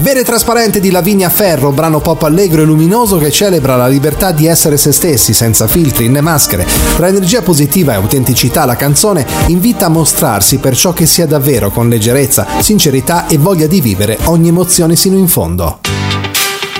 Vere Trasparente di Lavinia Ferro, brano pop allegro e luminoso che celebra la libertà di essere se stessi, senza filtri né maschere. Tra energia positiva e autenticità la canzone invita a mostrarsi per ciò che si è davvero, con leggerezza, sincerità e voglia di vivere ogni emozione sino in fondo.